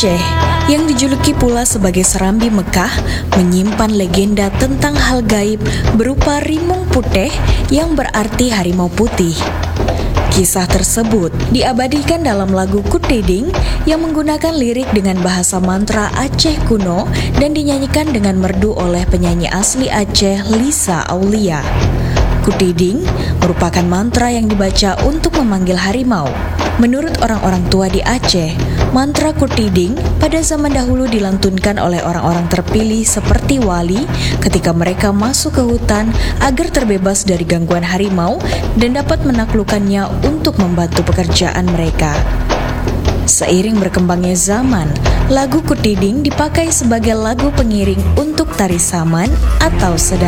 Aceh, yang dijuluki pula sebagai Serambi Mekah, menyimpan legenda tentang hal gaib berupa rimung putih yang berarti harimau putih. Kisah tersebut diabadikan dalam lagu Kutiding yang menggunakan lirik dengan bahasa mantra Aceh kuno dan dinyanyikan dengan merdu oleh penyanyi asli Aceh Lisa Aulia. Kutiding merupakan mantra yang dibaca untuk memanggil harimau. Menurut orang-orang tua di Aceh, mantra Kutiding pada zaman dahulu dilantunkan oleh orang-orang terpilih seperti wali ketika mereka masuk ke hutan agar terbebas dari gangguan harimau dan dapat menaklukkannya untuk membantu pekerjaan mereka. Seiring berkembangnya zaman, lagu Kutiding dipakai sebagai lagu pengiring untuk tari saman atau sedang.